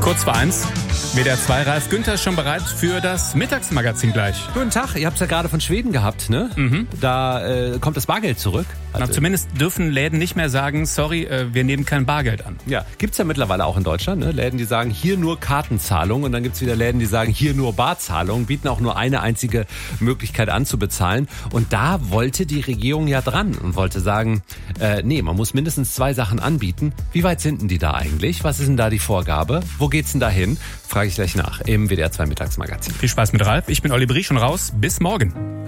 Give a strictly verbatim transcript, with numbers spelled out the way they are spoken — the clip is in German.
Kurz vor eins. W D R zwei, Ralf Günther ist schon bereit für das Mittagsmagazin gleich. Guten Tag, ihr habt es ja gerade von Schweden gehabt, ne? Mhm. Da äh, kommt das Bargeld zurück. Also, Na, zumindest dürfen Läden nicht mehr sagen, sorry, äh, wir nehmen kein Bargeld an. Ja, gibt's ja mittlerweile auch in Deutschland, ne? Läden, die sagen, hier nur Kartenzahlung, und dann gibt's wieder Läden, die sagen, hier nur Barzahlung, bieten auch nur eine einzige Möglichkeit an zu bezahlen. Und da wollte die Regierung ja dran und wollte sagen, äh, nee, man muss mindestens zwei Sachen anbieten. Wie weit sind denn die da eigentlich? Was ist denn da die Vorgabe? Wo geht's denn da hin? Frage ich gleich nach im W D R zwei Mittagsmagazin. Viel Spaß mit Ralf. Ich bin Olli Brich, schon raus. Bis morgen.